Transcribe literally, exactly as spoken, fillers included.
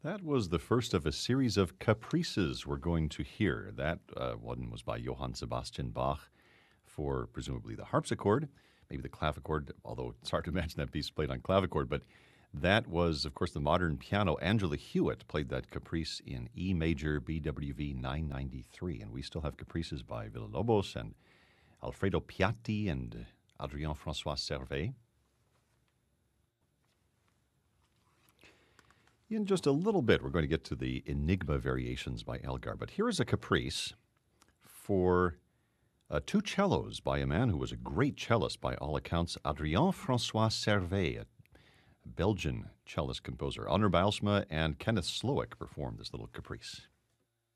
That was the first of a series of caprices we're going to hear. That uh, one was by Johann Sebastian Bach for presumably the harpsichord, maybe the clavichord, although it's hard to imagine that piece played on clavichord. But that was, of course, the modern piano. Angela Hewitt played that caprice in E major B W V nine ninety-three. And we still have caprices by Villa-Lobos and Alfredo Piatti and Adrien-François Servet. In just a little bit, we're going to get to the Enigma variations by Elgar. But here is a caprice for uh, two cellos by a man who was a great cellist by all accounts, Adrien-François Servet, a Belgian cellist composer. Onnur Bijlsma and Kenneth Slowick performed this little caprice.